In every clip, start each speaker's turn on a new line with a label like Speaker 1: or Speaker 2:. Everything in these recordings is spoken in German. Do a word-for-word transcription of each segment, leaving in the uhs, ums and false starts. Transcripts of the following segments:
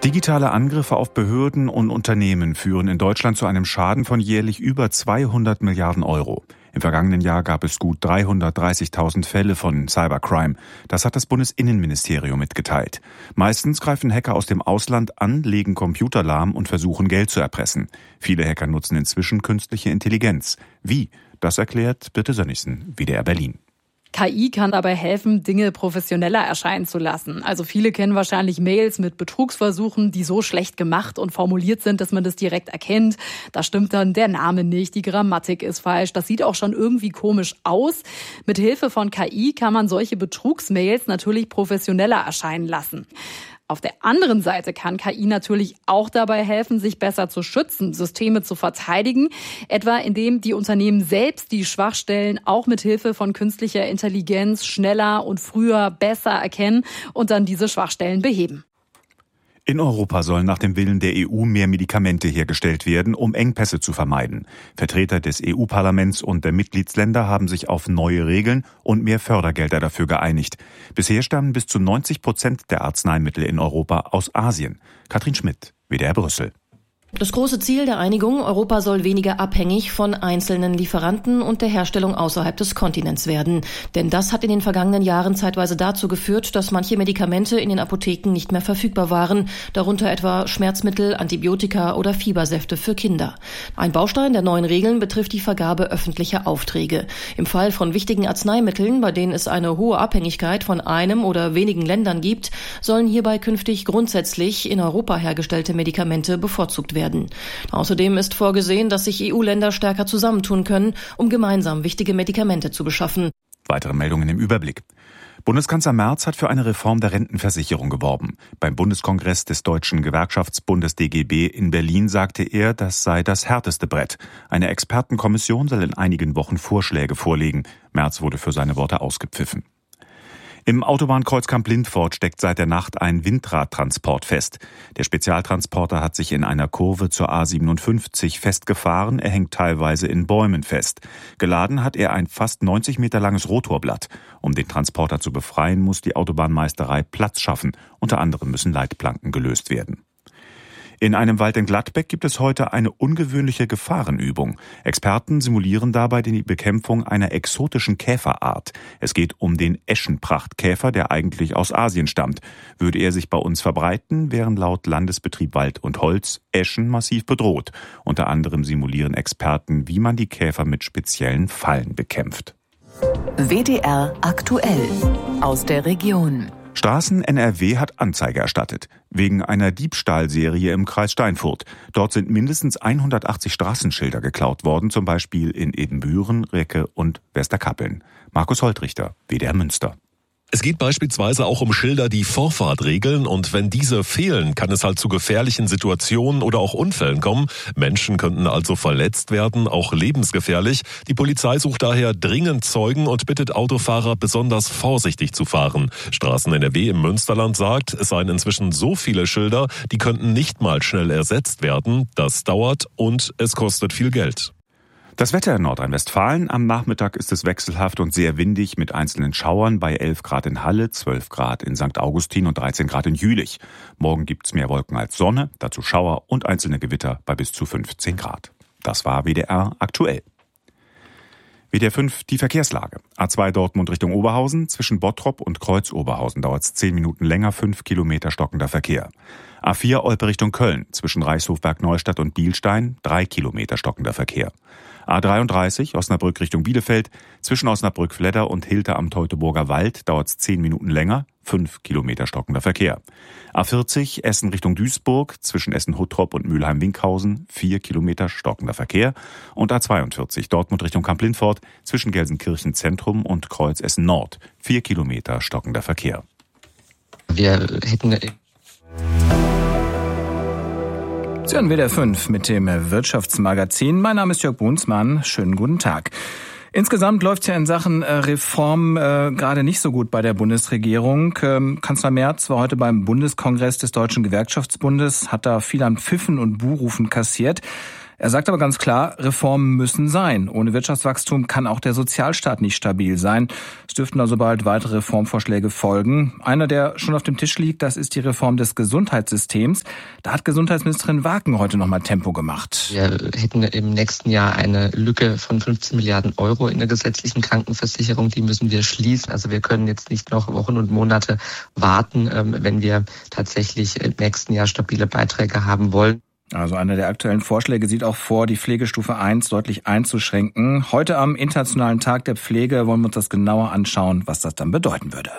Speaker 1: Digitale Angriffe auf Behörden und Unternehmen führen in Deutschland zu einem Schaden von jährlich über zweihundert Milliarden Euro. Im vergangenen Jahr gab es gut dreihundertdreißigtausend Fälle von Cybercrime. Das hat das Bundesinnenministerium mitgeteilt. Meistens greifen Hacker aus dem Ausland an, legen Computer lahm und versuchen, Geld zu erpressen. Viele Hacker nutzen inzwischen künstliche Intelligenz. Wie? Das erklärt Birte Sönnigsen, W D R Berlin.
Speaker 2: K I kann dabei helfen, Dinge professioneller erscheinen zu lassen. Also viele kennen wahrscheinlich Mails mit Betrugsversuchen, die so schlecht gemacht und formuliert sind, dass man das direkt erkennt. Da stimmt dann der Name nicht, die Grammatik ist falsch. Das sieht auch schon irgendwie komisch aus. Mit Hilfe von K I kann man solche Betrugsmails natürlich professioneller erscheinen lassen. Auf der anderen Seite kann K I natürlich auch dabei helfen, sich besser zu schützen, Systeme zu verteidigen, etwa indem die Unternehmen selbst die Schwachstellen auch mit Hilfe von künstlicher Intelligenz schneller und früher besser erkennen und dann diese Schwachstellen beheben.
Speaker 1: In Europa sollen nach dem Willen der E U mehr Medikamente hergestellt werden, um Engpässe zu vermeiden. Vertreter des E U-Parlaments und der Mitgliedsländer haben sich auf neue Regeln und mehr Fördergelder dafür geeinigt. Bisher stammen bis zu neunzig Prozent der Arzneimittel in Europa aus Asien. Katrin Schmidt, W D R Brüssel.
Speaker 3: Das große Ziel der Einigung, Europa soll weniger abhängig von einzelnen Lieferanten und der Herstellung außerhalb des Kontinents werden. Denn das hat in den vergangenen Jahren zeitweise dazu geführt, dass manche Medikamente in den Apotheken nicht mehr verfügbar waren, darunter etwa Schmerzmittel, Antibiotika oder Fiebersäfte für Kinder. Ein Baustein der neuen Regeln betrifft die Vergabe öffentlicher Aufträge. Im Fall von wichtigen Arzneimitteln, bei denen es eine hohe Abhängigkeit von einem oder wenigen Ländern gibt, sollen hierbei künftig grundsätzlich in Europa hergestellte Medikamente bevorzugt werden. Werden. Außerdem ist vorgesehen, dass sich E U-Länder stärker zusammentun können, um gemeinsam wichtige Medikamente zu beschaffen.
Speaker 1: Weitere Meldungen im Überblick. Bundeskanzler Merz hat für eine Reform der Rentenversicherung geworben. Beim Bundeskongress des Deutschen Gewerkschaftsbundes D G B in Berlin sagte er, das sei das härteste Brett. Eine Expertenkommission soll in einigen Wochen Vorschläge vorlegen. Merz wurde für seine Worte ausgepfiffen. Im Autobahnkreuzkamp Lindfort steckt seit der Nacht ein Windradtransport fest. Der Spezialtransporter hat sich in einer Kurve zur A siebenundfünfzig festgefahren. Er hängt teilweise in Bäumen fest. Geladen hat er ein fast neunzig Meter langes Rotorblatt. Um den Transporter zu befreien, muss die Autobahnmeisterei Platz schaffen. Unter anderem müssen Leitplanken gelöst werden. In einem Wald in Gladbeck gibt es heute eine ungewöhnliche Gefahrenübung. Experten simulieren dabei die Bekämpfung einer exotischen Käferart. Es geht um den Eschenprachtkäfer, der eigentlich aus Asien stammt. Würde er sich bei uns verbreiten, wären laut Landesbetrieb Wald und Holz Eschen massiv bedroht. Unter anderem simulieren Experten, wie man die Käfer mit speziellen Fallen bekämpft.
Speaker 4: W D R aktuell aus der Region.
Speaker 1: Straßen N R W hat Anzeige erstattet, wegen einer Diebstahlserie im Kreis Steinfurt. Dort sind mindestens hundertachtzig Straßenschilder geklaut worden, zum Beispiel in Ebenbüren, Recke und Westerkappeln. Markus Holtrichter, W D R Münster.
Speaker 5: Es geht beispielsweise auch um Schilder, die Vorfahrt regeln, und wenn diese fehlen, kann es halt zu gefährlichen Situationen oder auch Unfällen kommen. Menschen könnten also verletzt werden, auch lebensgefährlich. Die Polizei sucht daher dringend Zeugen und bittet Autofahrer, besonders vorsichtig zu fahren. Straßen N R W im Münsterland sagt, es seien inzwischen so viele Schilder, die könnten nicht mal schnell ersetzt werden. Das dauert und es kostet viel Geld.
Speaker 1: Das Wetter in Nordrhein-Westfalen. Am Nachmittag ist es wechselhaft und sehr windig mit einzelnen Schauern bei elf Grad in Halle, zwölf Grad in Sankt Augustin und dreizehn Grad in Jülich. Morgen gibt's mehr Wolken als Sonne, dazu Schauer und einzelne Gewitter bei bis zu fünfzehn Grad. Das war W D R aktuell. W D R fünf, die Verkehrslage. A zwei Dortmund Richtung Oberhausen. Zwischen Bottrop und Kreuz-Oberhausen dauert es zehn Minuten länger, fünf Kilometer stockender Verkehr. A vier Olpe Richtung Köln. Zwischen Reichshofberg-Neustadt und Bielstein drei Kilometer stockender Verkehr. A dreiunddreißig Osnabrück Richtung Bielefeld. Zwischen Osnabrück-Fledder und Hilter am Teutoburger Wald dauert es zehn Minuten länger, fünf Kilometer stockender Verkehr. A vierzig Essen Richtung Duisburg. Zwischen Essen-Huttrop und Mülheim-Winkhausen vier Kilometer stockender Verkehr. Und A zweiundvierzig Dortmund Richtung Kamp-Lindfort. Zwischen Gelsenkirchen Zentrum und Kreuz Essen Nord vier Kilometer stockender Verkehr.
Speaker 6: Wir hätten...
Speaker 7: Sie hören W D R fünf mit dem Wirtschaftsmagazin. Mein Name ist Jörg Brunsmann. Schönen guten Tag. Insgesamt läuft es ja in Sachen äh, Reform äh, gerade nicht so gut bei der Bundesregierung. Ähm, Kanzler Merz war heute beim Bundeskongress des Deutschen Gewerkschaftsbundes, hat da viel an Pfiffen und Buhrufen kassiert. Er sagt aber ganz klar, Reformen müssen sein. Ohne Wirtschaftswachstum kann auch der Sozialstaat nicht stabil sein. Es dürften also bald weitere Reformvorschläge folgen. Einer, der schon auf dem Tisch liegt, das ist die Reform des Gesundheitssystems. Da hat Gesundheitsministerin Waken heute nochmal Tempo gemacht.
Speaker 6: Wir hätten im nächsten Jahr eine Lücke von fünfzehn Milliarden Euro in der gesetzlichen Krankenversicherung. Die müssen wir schließen. Also wir können jetzt nicht noch Wochen und Monate warten, wenn wir tatsächlich im nächsten Jahr stabile Beiträge haben wollen.
Speaker 7: Also einer der aktuellen Vorschläge sieht auch vor, die Pflegestufe eins deutlich einzuschränken. Heute am Internationalen Tag der Pflege wollen wir uns das genauer anschauen, was das dann bedeuten würde.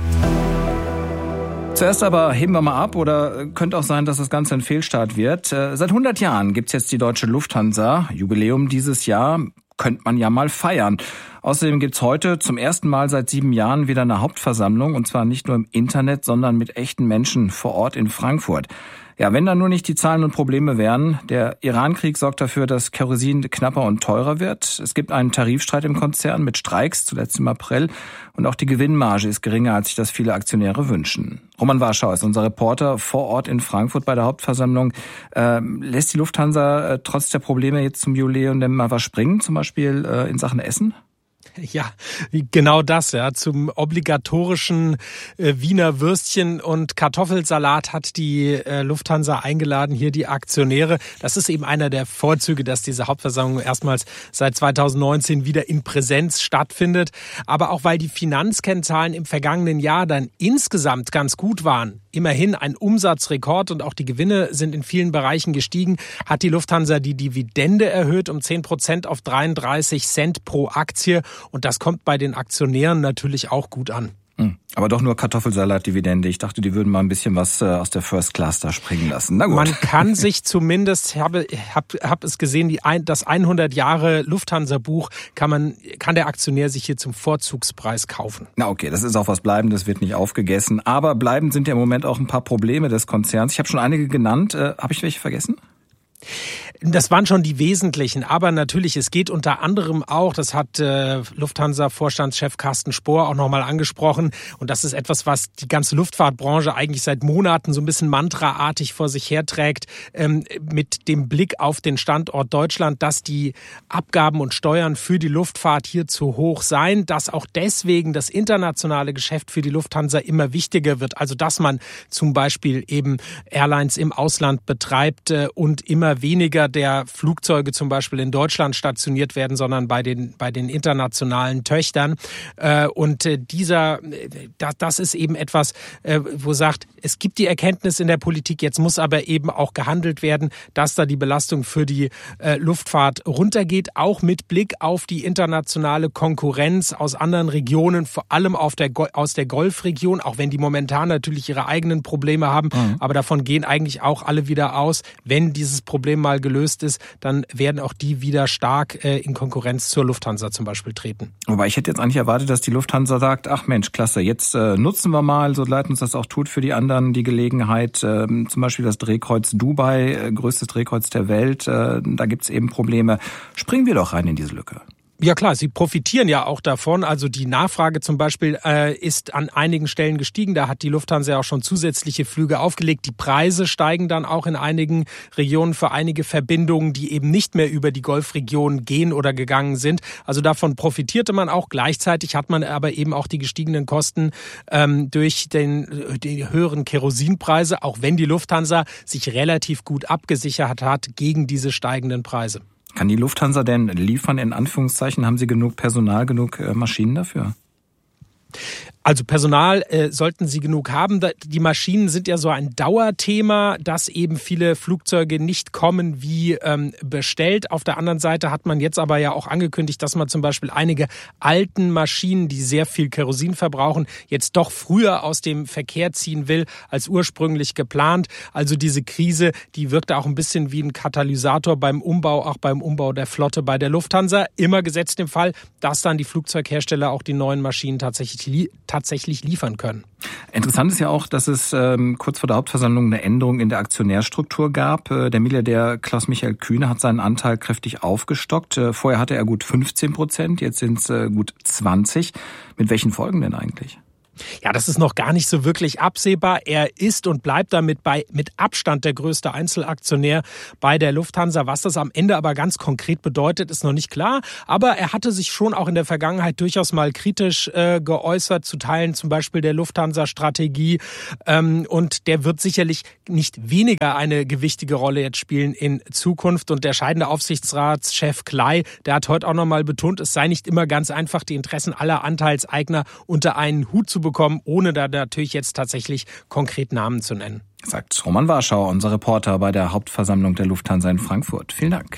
Speaker 7: Zuerst aber heben wir mal ab, oder könnte auch sein, dass das Ganze ein Fehlstart wird. Seit hundert Jahren gibt's jetzt die Deutsche Lufthansa. Jubiläum dieses Jahr könnte man ja mal feiern. Außerdem gibt's heute zum ersten Mal seit sieben Jahren wieder eine Hauptversammlung, und zwar nicht nur im Internet, sondern mit echten Menschen vor Ort in Frankfurt. Ja, wenn da nur nicht die Zahlen und Probleme wären. Der Iran-Krieg sorgt dafür, dass Kerosin knapper und teurer wird. Es gibt einen Tarifstreit im Konzern mit Streiks, zuletzt im April. Und auch die Gewinnmarge ist geringer, als sich das viele Aktionäre wünschen. Roman Warschau ist unser Reporter vor Ort in Frankfurt bei der Hauptversammlung. Ähm, lässt die Lufthansa äh, trotz der Probleme jetzt zum Jubiläum denn mal was springen, zum Beispiel äh, in Sachen Essen?
Speaker 8: Ja, genau das, ja. Zum obligatorischen äh, Wiener Würstchen und Kartoffelsalat hat die äh, Lufthansa eingeladen, hier die Aktionäre. Das ist eben einer der Vorzüge, dass diese Hauptversammlung erstmals seit zweitausendneunzehn wieder in Präsenz stattfindet. Aber auch weil die Finanzkennzahlen im vergangenen Jahr dann insgesamt ganz gut waren, immerhin ein Umsatzrekord und auch die Gewinne sind in vielen Bereichen gestiegen, hat die Lufthansa die Dividende erhöht um zehn Prozent auf dreiunddreißig Cent pro Aktie. Und das kommt bei den Aktionären natürlich auch gut an.
Speaker 7: Aber doch nur Kartoffelsalat-Dividende. Ich dachte, die würden mal ein bisschen was aus der First Class da springen lassen. Na gut.
Speaker 8: Man kann sich zumindest, ich habe hab, hab es gesehen, die ein, das hundert Jahre Lufthansa-Buch kann man, kann der Aktionär sich hier zum Vorzugspreis kaufen.
Speaker 7: Na okay, das ist auch was Bleibendes, wird nicht aufgegessen. Aber bleibend sind ja im Moment auch ein paar Probleme des Konzerns. Ich habe schon einige genannt. Äh, habe ich welche vergessen?
Speaker 8: Das waren schon die wesentlichen, aber natürlich, es geht unter anderem auch, das hat äh, Lufthansa-Vorstandschef Carsten Spohr auch nochmal angesprochen, und das ist etwas, was die ganze Luftfahrtbranche eigentlich seit Monaten so ein bisschen mantraartig vor sich herträgt, ähm, mit dem Blick auf den Standort Deutschland, dass die Abgaben und Steuern für die Luftfahrt hier zu hoch seien, dass auch deswegen das internationale Geschäft für die Lufthansa immer wichtiger wird, also dass man zum Beispiel eben Airlines im Ausland betreibt äh, und immer weniger der Flugzeuge zum Beispiel in Deutschland stationiert werden, sondern bei den bei den internationalen Töchtern. Und dieser, das ist eben etwas, wo sagt, es gibt die Erkenntnis in der Politik, jetzt muss aber eben auch gehandelt werden, dass da die Belastung für die Luftfahrt runtergeht, auch mit Blick auf die internationale Konkurrenz aus anderen Regionen, vor allem auf der, aus der Golfregion, auch wenn die momentan natürlich ihre eigenen Probleme haben, mhm. aber davon gehen eigentlich auch alle wieder aus, wenn dieses Problem mal gelöst ist, dann werden auch die wieder stark äh, in Konkurrenz zur Lufthansa zum Beispiel treten.
Speaker 7: Wobei ich hätte jetzt eigentlich erwartet, dass die Lufthansa sagt, ach Mensch, klasse, jetzt äh, nutzen wir mal, so leid uns das auch tut, für die anderen die Gelegenheit, äh, zum Beispiel das Drehkreuz Dubai, äh, größtes Drehkreuz der Welt, äh, da gibt es eben Probleme. Springen wir doch rein in diese Lücke.
Speaker 8: Ja klar, sie profitieren ja auch davon. Also die Nachfrage zum Beispiel äh, ist an einigen Stellen gestiegen. Da hat die Lufthansa auch schon zusätzliche Flüge aufgelegt. Die Preise steigen dann auch in einigen Regionen für einige Verbindungen, die eben nicht mehr über die Golfregion gehen oder gegangen sind. Also davon profitierte man auch. Gleichzeitig hat man aber eben auch die gestiegenen Kosten ähm, durch den, die höheren Kerosinpreise, auch wenn die Lufthansa sich relativ gut abgesichert hat gegen diese steigenden Preise.
Speaker 7: Kann die Lufthansa denn liefern, in Anführungszeichen? Haben sie genug Personal, genug Maschinen dafür?
Speaker 8: Also Personal äh, sollten sie genug haben. Die Maschinen sind ja so ein Dauerthema, dass eben viele Flugzeuge nicht kommen wie ähm, bestellt. Auf der anderen Seite hat man jetzt aber ja auch angekündigt, dass man zum Beispiel einige alten Maschinen, die sehr viel Kerosin verbrauchen, jetzt doch früher aus dem Verkehr ziehen will, als ursprünglich geplant. Also diese Krise, die wirkte auch ein bisschen wie ein Katalysator beim Umbau, auch beim Umbau der Flotte bei der Lufthansa. Immer gesetzt im Fall, dass dann die Flugzeughersteller auch die neuen Maschinen tatsächlich li- tatsächlich liefern können.
Speaker 7: Interessant ist ja auch, dass es ähm, kurz vor der Hauptversammlung eine Änderung in der Aktionärstruktur gab. Äh, der Milliardär Klaus-Michael Kühne hat seinen Anteil kräftig aufgestockt. Äh, vorher hatte er gut fünfzehn Prozent, jetzt sind es äh, gut zwanzig. Mit welchen Folgen denn eigentlich?
Speaker 8: Ja, das ist noch gar nicht so wirklich absehbar. Er ist und bleibt damit bei mit Abstand der größte Einzelaktionär bei der Lufthansa. Was das am Ende aber ganz konkret bedeutet, ist noch nicht klar. Aber er hatte sich schon auch in der Vergangenheit durchaus mal kritisch äh, geäußert zu Teilen zum Beispiel der Lufthansa-Strategie. Ähm, und der wird sicherlich nicht weniger eine gewichtige Rolle jetzt spielen in Zukunft. Und der scheidende Aufsichtsratschef Kley, der hat heute auch noch mal betont, es sei nicht immer ganz einfach, die Interessen aller Anteilseigner unter einen Hut zu bekommen, ohne da natürlich jetzt tatsächlich konkret Namen zu nennen.
Speaker 7: Sagt Roman Warschauer, unser Reporter bei der Hauptversammlung der Lufthansa in Frankfurt. Vielen Dank.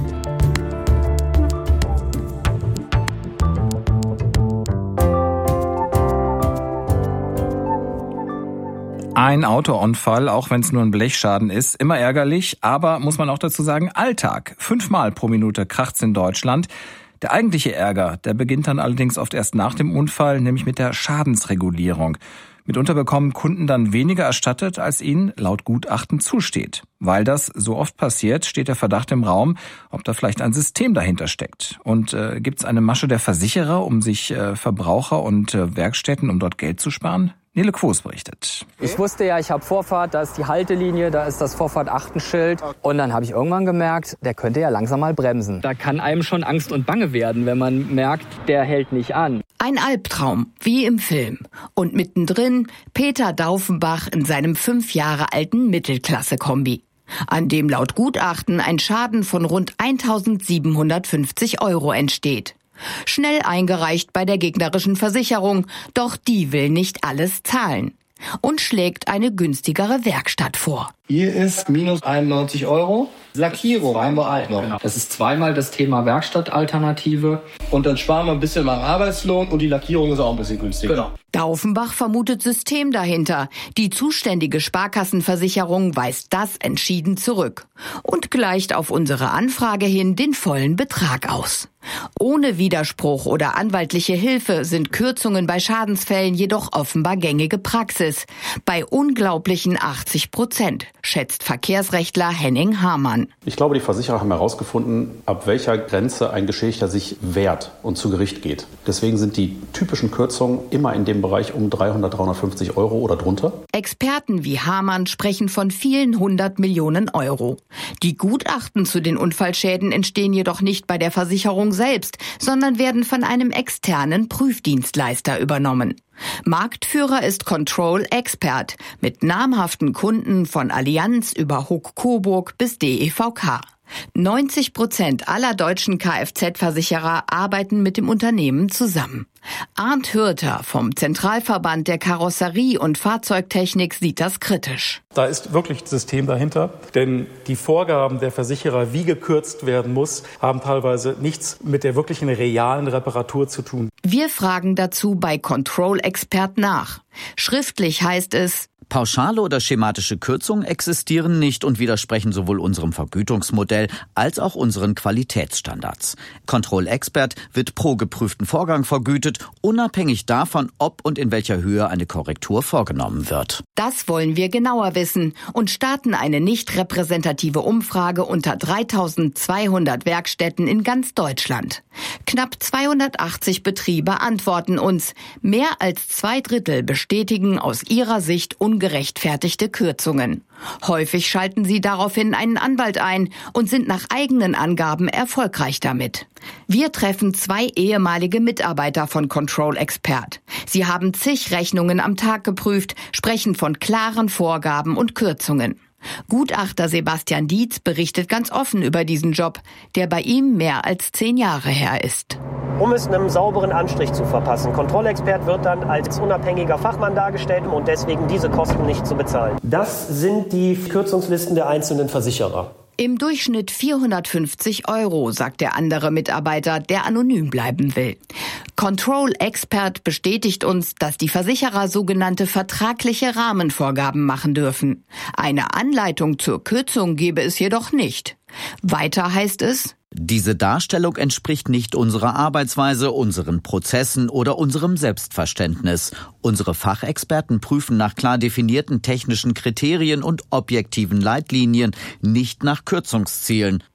Speaker 7: Ein Autounfall, auch wenn es nur ein Blechschaden ist, immer ärgerlich, aber muss man auch dazu sagen, Alltag. Fünfmal pro Minute kracht's in Deutschland. Der eigentliche Ärger, der beginnt dann allerdings oft erst nach dem Unfall, nämlich mit der Schadensregulierung. Mitunter bekommen Kunden dann weniger erstattet, als ihnen laut Gutachten zusteht. Weil das so oft passiert, steht der Verdacht im Raum, ob da vielleicht ein System dahinter steckt. Und äh, gibt es eine Masche der Versicherer, um sich äh, Verbraucher und äh, Werkstätten, um dort Geld zu sparen? Nele Quos berichtet.
Speaker 9: Ich wusste ja, ich habe Vorfahrt, da ist die Haltelinie, da ist das Vorfahrt-Achtenschild. Und dann habe ich irgendwann gemerkt, der könnte ja langsam mal bremsen. Da kann einem schon Angst und Bange werden, wenn man merkt, der hält nicht an.
Speaker 10: Ein Albtraum, wie im Film. Und mittendrin Peter Daufenbach in seinem fünf Jahre alten Mittelklasse-Kombi, an dem laut Gutachten ein Schaden von rund eintausendsiebenhundertfünfzig Euro entsteht. Schnell eingereicht bei der gegnerischen Versicherung, doch die will nicht alles zahlen und schlägt eine günstigere Werkstatt vor.
Speaker 11: Hier ist minus einundneunzig Euro. Lackierung haben wir halt noch.
Speaker 9: Das ist zweimal das Thema Werkstattalternative.
Speaker 11: Und dann sparen wir ein bisschen beim Arbeitslohn und die Lackierung ist auch ein bisschen günstiger.
Speaker 9: Genau.
Speaker 10: Daufenbach vermutet System dahinter. Die zuständige Sparkassenversicherung weist das entschieden zurück und gleicht auf unsere Anfrage hin den vollen Betrag aus. Ohne Widerspruch oder anwaltliche Hilfe sind Kürzungen bei Schadensfällen jedoch offenbar gängige Praxis. Bei unglaublichen achtzig Prozent, schätzt Verkehrsrechtler Henning Hamann.
Speaker 12: Ich glaube, die Versicherer haben herausgefunden, ab welcher Grenze ein Geschädigter sich wehrt und zu Gericht geht. Deswegen sind die typischen Kürzungen immer in dem Bereich um dreihundert, dreihundertfünfzig Euro oder drunter.
Speaker 10: Experten wie Hamann sprechen von vielen hundert Millionen Euro. Die Gutachten zu den Unfallschäden entstehen jedoch nicht bei der Versicherung selbst, sondern werden von einem externen Prüfdienstleister übernommen. Marktführer ist Control Expert mit namhaften Kunden von Allianz über Huck Coburg bis D E V K. neunzig Prozent aller deutschen Kfz-Versicherer arbeiten mit dem Unternehmen zusammen. Arndt Hürter vom Zentralverband der Karosserie- und Fahrzeugtechnik sieht das kritisch.
Speaker 13: Da ist wirklich ein System dahinter, denn die Vorgaben der Versicherer, wie gekürzt werden muss, haben teilweise nichts mit der wirklichen realen Reparatur zu tun.
Speaker 10: Wir fragen dazu bei Control Expert nach. Schriftlich heißt es:
Speaker 14: Pauschale oder schematische Kürzungen existieren nicht und widersprechen sowohl unserem Vergütungsmodell als auch unseren Qualitätsstandards. Control Expert wird pro geprüften Vorgang vergütet, unabhängig davon, ob und in welcher Höhe eine Korrektur vorgenommen wird.
Speaker 10: Das wollen wir genauer wissen und starten eine nicht repräsentative Umfrage unter dreitausendzweihundert Werkstätten in ganz Deutschland. Knapp zweihundertachtzig Betriebe antworten uns. Mehr als zwei Drittel bestätigen aus ihrer Sicht ungerechtfertigte Kürzungen. Häufig schalten sie daraufhin einen Anwalt ein und sind nach eigenen Angaben erfolgreich damit. Wir treffen zwei ehemalige Mitarbeiter von Control Expert. Sie haben zig Rechnungen am Tag geprüft, sprechen von klaren Vorgaben und Kürzungen. Gutachter Sebastian Dietz berichtet ganz offen über diesen Job, der bei ihm mehr als zehn Jahre her ist.
Speaker 15: Um es einem sauberen Anstrich zu verpassen. Control-Expert wird dann als unabhängiger Fachmann dargestellt und deswegen diese Kosten nicht zu bezahlen. Das sind die Kürzungslisten der einzelnen Versicherer.
Speaker 10: Im Durchschnitt vierhundertfünfzig Euro, sagt der andere Mitarbeiter, der anonym bleiben will. Control Expert bestätigt uns, dass die Versicherer sogenannte vertragliche Rahmenvorgaben machen dürfen. Eine Anleitung zur Kürzung gebe es jedoch nicht. Weiter heißt es:
Speaker 14: Diese Darstellung entspricht nicht unserer Arbeitsweise, unseren Prozessen oder unserem Selbstverständnis. Unsere Fachexperten prüfen nach klar definierten technischen Kriterien und objektiven Leitlinien, nicht nach Kürzungszielen.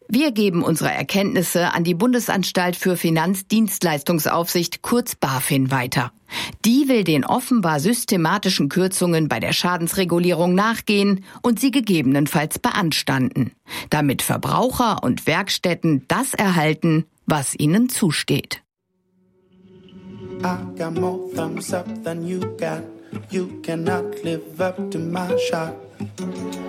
Speaker 10: Wir geben unsere Erkenntnisse an die Bundesanstalt für Finanzdienstleistungsaufsicht, kurz BaFin, weiter. Die will den offenbar systematischen Kürzungen bei der Schadensregulierung nachgehen und sie gegebenenfalls beanstanden, damit Verbraucher und Werkstätten das erhalten, was ihnen zusteht.
Speaker 16: I got more thumbs up than you got. You cannot live up to my shot.